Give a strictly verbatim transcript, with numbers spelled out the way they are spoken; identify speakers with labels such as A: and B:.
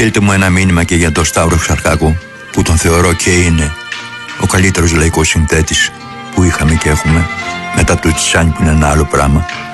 A: στείλτε μου ένα μήνυμα και για τον Σταύρο Ξαρχάκο, που τον θεωρώ και είναι ο καλύτερος λαϊκός συνθέτης που είχαμε και έχουμε, μετά το Τσιτσάνι που είναι ένα άλλο πράγμα.